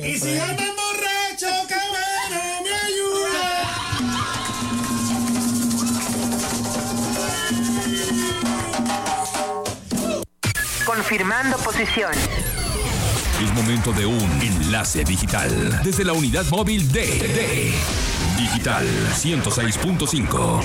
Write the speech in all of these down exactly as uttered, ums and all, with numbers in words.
Y si andan borracho, qué bueno, me ayuda. Confirmando posición. Es momento de un enlace digital desde la unidad móvil de, de Digital ciento seis punto cinco.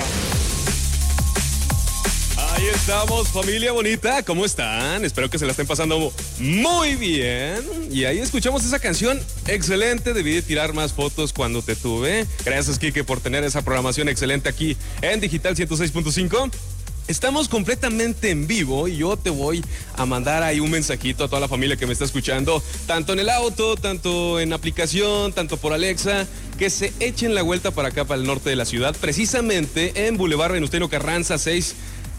Ahí estamos, familia bonita, ¿cómo están? Espero que se la estén pasando muy bien. Y ahí escuchamos esa canción excelente, debí de tirar más fotos cuando te tuve. Gracias, Kike, por tener esa programación excelente aquí en Digital ciento seis punto cinco. Estamos completamente en vivo y yo te voy a mandar ahí un mensajito a toda la familia que me está escuchando, tanto en el auto, tanto en aplicación, tanto por Alexa, que se echen la vuelta para acá, para el norte de la ciudad, precisamente en Boulevard Venustiano Carranza seis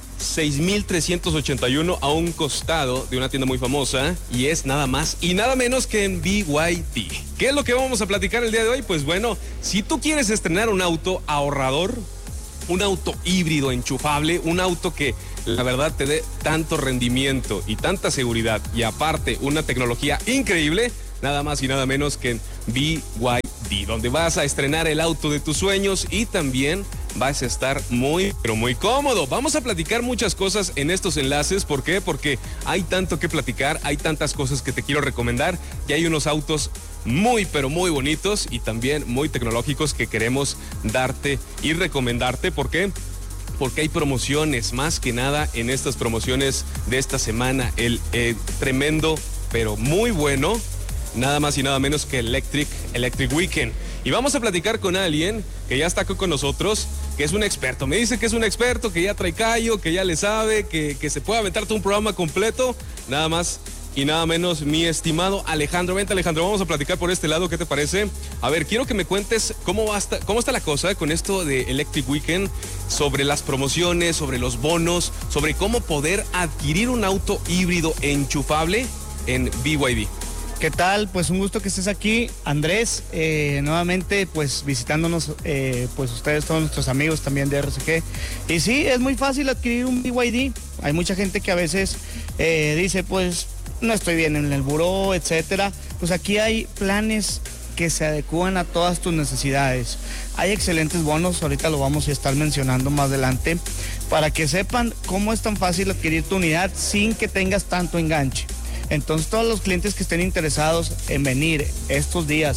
mil trescientos ochenta y uno, a un costado de una tienda muy famosa, y es nada más y nada menos que en B Y D. ¿Qué es lo que vamos a platicar el día de hoy? Pues bueno, si tú quieres estrenar un auto ahorrador, un auto híbrido enchufable, un auto que la verdad te dé tanto rendimiento y tanta seguridad y aparte una tecnología increíble, nada más y nada menos que en B Y D, donde vas a estrenar el auto de tus sueños y también vas a estar muy, pero muy cómodo. Vamos a platicar muchas cosas en estos enlaces. ¿Por qué? Porque hay tanto que platicar, hay tantas cosas que te quiero recomendar y hay unos autos muy, pero muy bonitos y también muy tecnológicos que queremos darte y recomendarte. ¿Por qué? Porque hay promociones, más que nada en estas promociones de esta semana. El eh, tremendo, pero muy bueno, nada más y nada menos que Electric, Electric Weekend. Y vamos a platicar con alguien que ya está aquí con nosotros, que es un experto. Me dice que es un experto, que ya trae callo, que ya le sabe, que, que se puede aventar todo un programa completo. Nada más y nada menos, mi estimado Alejandro. Vente, Alejandro, vamos a platicar por este lado, ¿qué te parece? A ver, quiero que me cuentes cómo, va hasta, cómo está la cosa con esto de Electric Weekend, sobre las promociones, sobre los bonos, sobre cómo poder adquirir un auto híbrido enchufable en B Y D. ¿Qué tal? Pues un gusto que estés aquí, Andrés, eh, nuevamente pues visitándonos, eh, pues ustedes, todos nuestros amigos también de R C G. Y sí, es muy fácil adquirir un B Y D. Hay mucha gente que a veces eh, dice, pues no estoy bien en el buró, etcétera. Pues aquí hay planes que se adecúan a todas tus necesidades. Hay excelentes bonos, ahorita lo vamos a estar mencionando más adelante, para que sepan cómo es tan fácil adquirir tu unidad sin que tengas tanto enganche. Entonces todos los clientes que estén interesados en venir estos días,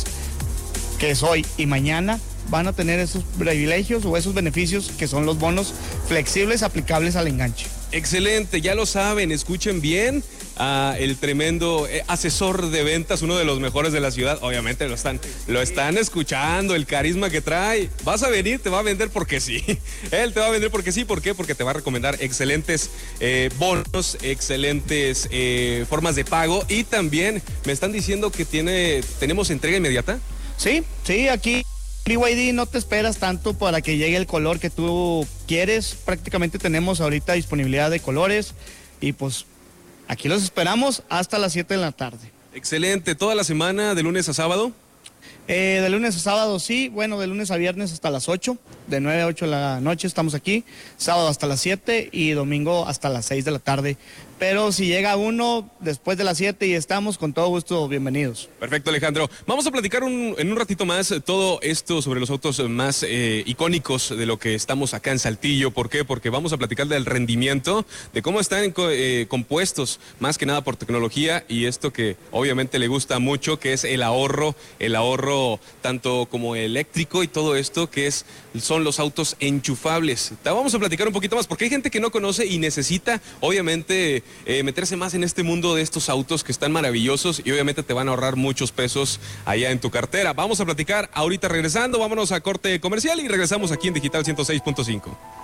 que es hoy y mañana, van a tener esos privilegios o esos beneficios que son los bonos flexibles aplicables al enganche. Excelente, ya lo saben, escuchen bien. Uh, el tremendo eh, asesor de ventas, uno de los mejores de la ciudad, obviamente lo están, lo están escuchando, el carisma que trae. Vas a venir, te va a vender porque sí. Él te va a vender porque sí. ¿Por qué? Porque te va a recomendar excelentes eh, bonos, excelentes eh, formas de pago, y también me están diciendo que tiene, tenemos entrega inmediata. Sí, sí, aquí B Y D no te esperas tanto para que llegue el color que tú quieres. Prácticamente tenemos ahorita disponibilidad de colores y pues aquí los esperamos hasta las siete de la tarde. Excelente. ¿Toda la semana, de lunes a sábado? Eh, de lunes a sábado sí, bueno, de lunes a viernes hasta las ocho, de nueve a ocho de la noche estamos aquí, sábado hasta las siete y domingo hasta las seis de la tarde. Pero si llega uno después de las siete y estamos, con todo gusto, bienvenidos. Perfecto, Alejandro. Vamos a platicar un, en un ratito más todo esto sobre los autos más eh, icónicos de lo que estamos acá en Saltillo. ¿Por qué? Porque vamos a platicar del rendimiento, de cómo están eh, compuestos, más que nada por tecnología, y esto que obviamente le gusta mucho, que es el ahorro, el ahorro tanto como eléctrico y todo esto que es, son los autos enchufables. Te vamos a platicar un poquito más, porque hay gente que no conoce y necesita, obviamente, Eh, meterse más en este mundo de estos autos que están maravillosos y obviamente te van a ahorrar muchos pesos allá en tu cartera. Vamos a platicar ahorita regresando, vámonos a corte comercial y regresamos aquí en Digital ciento seis punto cinco.